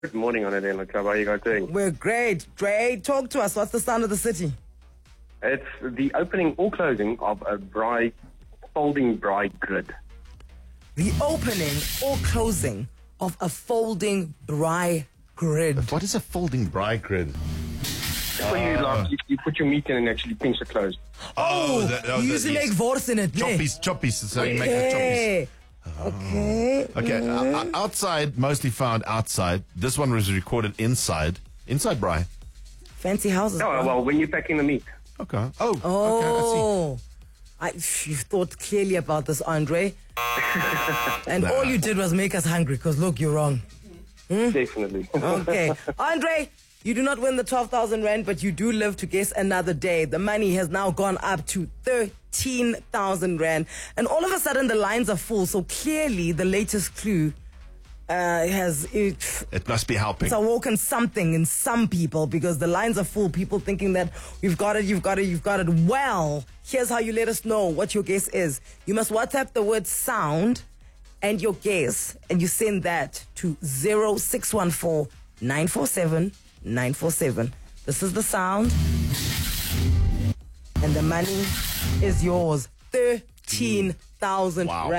Good morning, on Adela Club. How are you guys doing? We're great. Dre, talk to us. What's the sound of the city? It's the opening or closing of a folding braai grid. The opening or closing of a folding braai grid. What is a folding braai grid? Where you put your meat in and actually pinch it closed. You used to make wors in it. Choppies. So you make the choppies. Okay. Okay, outside, mostly found outside. This one was recorded inside braai. Fancy houses. No, bro. well, when you're packing the meat. Okay. Okay, I see. You thought clearly about this, Andre. And all you did was make us hungry, because look, you're wrong. Definitely. Okay. Andre, you do not win the 12,000 Rand, but you do live to guess another day. The money has now gone up to 13,000 Rand. And all of a sudden, the lines are full. So clearly, the latest clue It must be helping. It's awoken something in some people, because the lines are full. People thinking that you've got it. Well, here's how you let us know what your guess is. You must WhatsApp the word sound and your guess, and you send that to 0614 947 947. This is the sound, and the money is yours. 13,000 Rand.